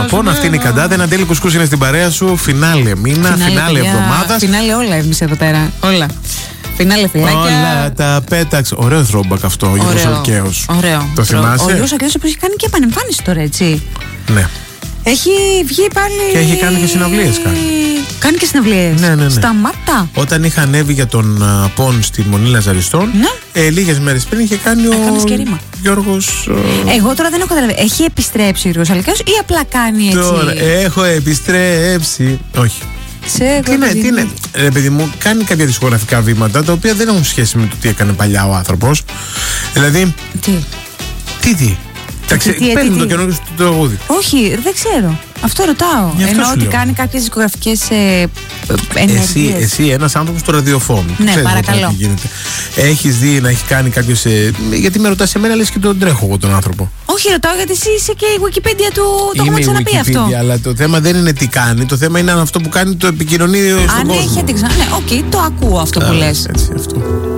Λοιπόν, αυτή είναι η Καντάτα. Ένα τέλει κουσκούς είναι στην παρέα σου. Φινάλε μήνα, φινάλε εβδομάδα. Φινάλε όλα εμείς εδώ πέρα. Όλα. Φινάλε φιλάκια. Όλα τα πέταξε. Ωραίο throwback αυτό, ο Γιώργος Ολκαίος. Ωραίο. Το θυμάσαι? Ο Γιώργος Ολκαίος έχει κάνει και επανεμφάνιση τώρα, έτσι. Ναι. Έχει βγει πάλι. Και έχει κάνει και συναυλίες. Κάνει και συναυλίες. Ναι. Σταμάτα. Όταν είχα ανέβει για τον Πον στη Μονή Λαζαριστών, λίγες μέρες πριν είχε κάνει ο Γιώργος. Εγώ τώρα δεν έχω καταλάβει. Έχει επιστρέψει ο Γιώργος Ολκαίος ή απλά κάνει έτσι? Τώρα έχω επιστρέψει. Όχι. Τι είναι, ρε παιδί μου, κάνει κάποια δισκογραφικά βήματα τα οποία δεν έχουν σχέση με το τι έκανε παλιά ο άνθρωπος. Δηλαδή. Τι. Παίρνει το καινούργιο του τραγούδι. Όχι, δεν ξέρω. Αυτό ρωτάω. Εννοώ ότι κάνει κάποιες δισκογραφικές ενέργειες. Εσύ ένας άνθρωπος του ραδιοφώνου. Ναι, παρακαλώ. Έχεις δει να έχει κάνει κάποιος. Γιατί με ρωτάς εμένα, λες και τον τρέχω εγώ τον άνθρωπο. Όχι, ρωτάω γιατί εσύ είσαι και η Wikipedia του. Το έχουμε ξαναπεί αυτό. Αλλά το θέμα δεν είναι τι κάνει. Το θέμα είναι αν αυτό που κάνει το επικοινωνεί στον κόσμο. Αν έχει αντίξα. Ναι, οκ, το ακούω αυτό που λες. Έτσι, αυτό.